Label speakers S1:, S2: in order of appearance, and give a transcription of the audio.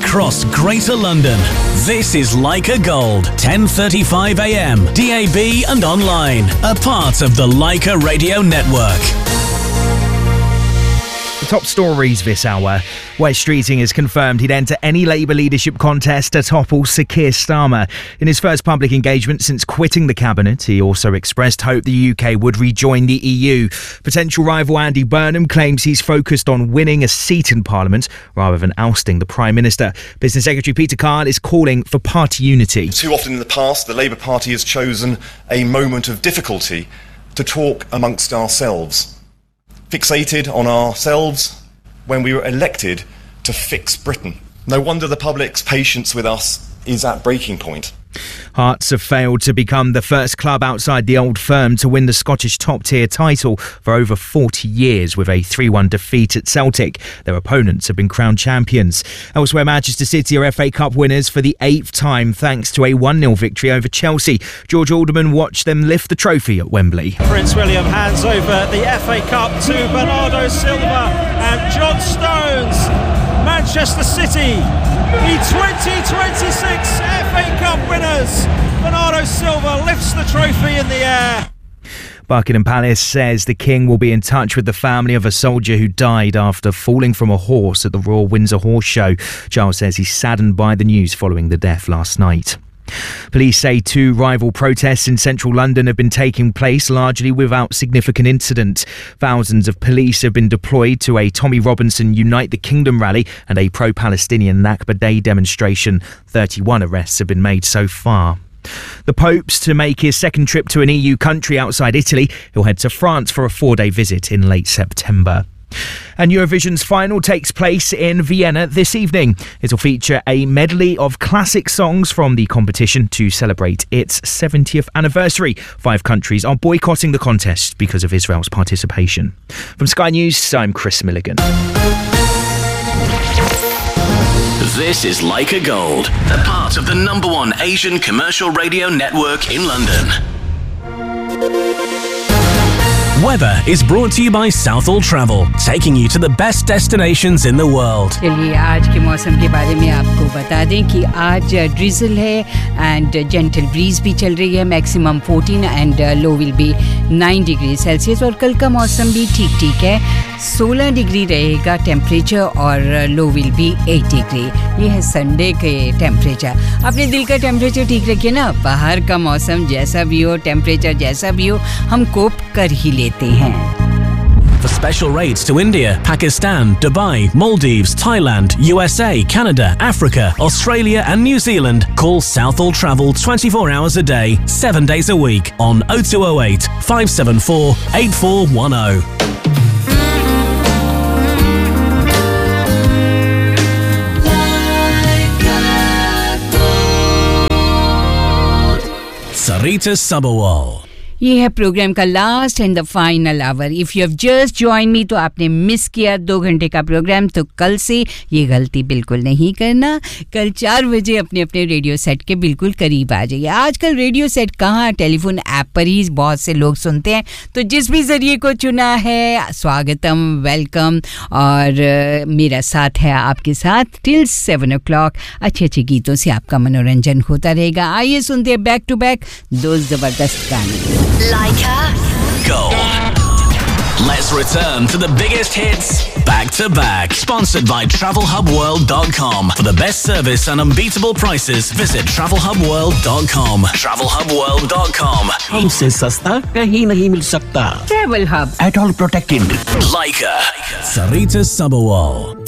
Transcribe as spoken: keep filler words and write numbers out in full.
S1: across Greater London. This is Leica Gold, ten thirty-five a m, D A B and online. A part of the Leica Radio Network.
S2: Top stories this hour. Wes Streeting has confirmed he'd enter any Labour leadership contest to topple Sir Keir Starmer. In his first public engagement since quitting the cabinet, he also expressed hope the U K would rejoin the E U. Potential rival Andy Burnham claims he's focused on winning a seat in Parliament rather than ousting the Prime Minister. Business Secretary Peter Kyle is calling for party unity.
S3: Too often in the past, the Labour Party has chosen a moment of difficulty to talk amongst ourselves. Fixated on ourselves when we were elected to fix Britain. No wonder the public's patience with us is at breaking point.
S2: Hearts have failed to become the first club outside the old firm to win the Scottish top-tier title for over forty years with a three one defeat at Celtic. Their opponents have been crowned champions. Elsewhere, Manchester City are F A Cup winners for the eighth time thanks to a one nil victory over Chelsea. George Alderman watched them lift the trophy at Wembley.
S4: Prince William hands over the F A Cup to Bernardo Silva and John Stones. Manchester City, the twenty twenty-six F A Cup winners. Bernardo Silva lifts the trophy in the air.
S2: Buckingham Palace says the King will be in touch with the family of a soldier who died after falling from a horse at the Royal Windsor Horse Show. Charles says he's saddened by the news following the death last night. Police say two rival protests in central London have been taking place largely without significant incident. Thousands of police have been deployed to a Tommy Robinson Unite the Kingdom rally and a pro-Palestinian Nakba Day demonstration. thirty-one arrests have been made so far. The Pope's to make his second trip to an E U country outside Italy. He'll head to France for a four-day visit in late September. And Eurovision's final takes place in Vienna this evening. It'll feature a medley of classic songs from the competition to celebrate its seventieth anniversary. Five countries are boycotting the contest because of Israel's participation. From Sky News, I'm Chris Milligan.
S1: This is Leica Gold, a part of the number one Asian commercial radio network in London. Weather is brought to you by Southall Travel, taking you to the best destinations in the world.
S5: चलिए आज के मौसम के बारे में आपको बता दें कि आज ड्रिजल है एंड जेंटल ब्रीज भी चल रही है. Maximum fourteen and low will be nine degree Celsius. और कल का मौसम भी ठीक ठीक है. सोलह डिग्री रहेगा टेम्परेचर और लो विल बी एट डिग्री. ये है संडे के टेम्परेचर. अपने दिल का टेम्परेचर ठीक रखिए ना. बाहर का मौसम जैसा भी हो, टेम्परेचर जैसा भी हो, हम कोप कर ही लेते हैं.
S1: For special rates to India, Pakistan, Dubai, Maldives, Thailand, U S A, Canada, Africa, Australia and New Zealand, call Southall Travel twenty-four hours a day, seven days a week on oh two oh eight, five seven four, eight four one oh. Sarita Sabawal.
S5: ये है programme का last and the final our. If you have just join me तो आपने miss किया दो घंटे का programme. तो कल से ये गलती बिल्कुल नहीं करना. कल चार बजे अपने अपने रेडियो सेट के बिल्कुल करीब आ जाइए. आजकल रेडियो सेट कहाँ, टेलीफोन ऐप पर ही बहुत से लोग सुनते हैं. तो जिस भी ज़रिए को चुना है, स्वागतम, वेलकम. और मेरा साथ है आपके साथ टिल सेवन ओ क्लॉक. अच्छे अच्छे गीतों से आपका मनोरंजन होता रहेगा. आइए सुनते हैं बैक टू बैक दो ज़बरदस्त गाने.
S1: Leica Gold. Let's return to the biggest hits back to back. Sponsored by travel hub world dot com. For the best service and unbeatable prices, visit travel hub world dot com. travel hub world dot com.
S6: हमसे सस्ता कहीं नहीं मिल सकता.
S5: Travel Hub.
S6: At all protected.
S1: Leica. Sarita Sabawal.